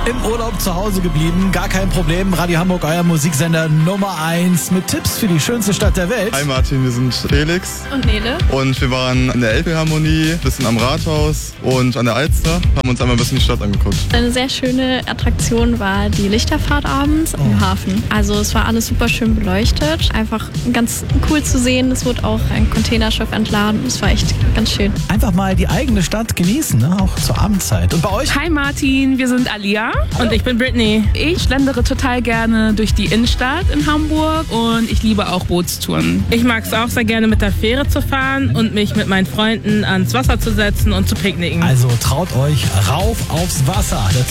Im Urlaub zu Hause geblieben, gar kein Problem. Radio Hamburg, euer Musiksender Nummer 1 mit Tipps für die schönste Stadt der Welt. Hi Martin, wir sind Felix und Nele. Und wir waren in der Elbphilharmonie, ein bisschen am Rathaus und an der Alster, haben uns einmal ein bisschen die Stadt angeguckt. Eine sehr schöne Attraktion war die Lichterfahrt abends im Hafen. Also es war alles super schön beleuchtet, einfach ganz cool zu sehen. Es wurde auch ein Containerschiff entladen, es war echt ganz schön. Einfach mal die eigene Stadt genießen, ne? Auch zur Abendzeit. Und bei euch? Hi Martin, wir sind Alia. Und ich bin Brittany. Ich schlendere total gerne durch die Innenstadt in Hamburg und ich liebe auch Bootstouren. Ich mag es auch sehr gerne mit der Fähre zu fahren und mich mit meinen Freunden ans Wasser zu setzen und zu picknicken. Also traut euch rauf aufs Wasser.